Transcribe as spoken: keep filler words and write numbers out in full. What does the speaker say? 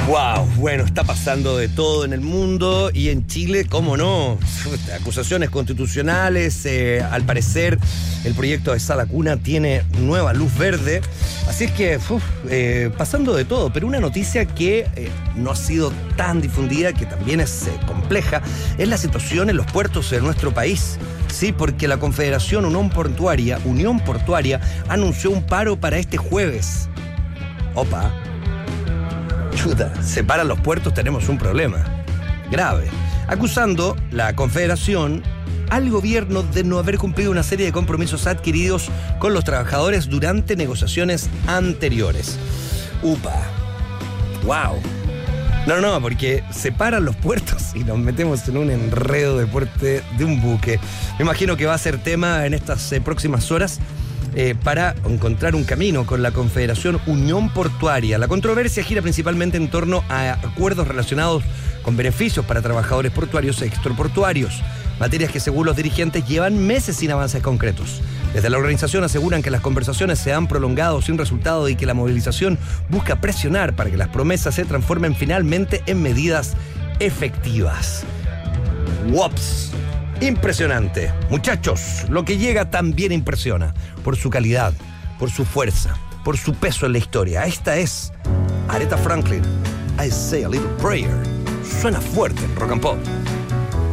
Wow, bueno, está pasando de todo en el mundo y en Chile, ¿cómo no? Acusaciones constitucionales, eh, al parecer el proyecto de Sala Cuna tiene nueva luz verde, así es que uf, eh, pasando de todo, pero una noticia que eh, no ha sido tan difundida, que también es eh, compleja, es la situación en los puertos de nuestro país. Sí, porque la Confederación Unión Portuaria, Unión Portuaria anunció un paro para este jueves. Opa. Chuta, se paran los puertos, tenemos un problema grave. Acusando la Confederación al gobierno de no haber cumplido una serie de compromisos adquiridos con los trabajadores durante negociaciones anteriores. Upa. Wow. No, no, porque se paran los puertos y nos metemos en un enredo de puerte de un buque. Me imagino que va a ser tema en estas eh, próximas horas eh, para encontrar un camino con la Confederación Unión Portuaria. La controversia gira principalmente en torno a acuerdos relacionados con beneficios para trabajadores portuarios e extraportuarios, materias que según los dirigentes llevan meses sin avances concretos. Desde la organización aseguran que las conversaciones se han prolongado sin resultado y que la movilización busca presionar para que las promesas se transformen finalmente en medidas efectivas. ¡Wops! Impresionante. Muchachos, lo que llega también impresiona por su calidad, por su fuerza, por su peso en la historia. Esta es Aretha Franklin, I Say a Little Prayer. Suena fuerte en Rock and Pop.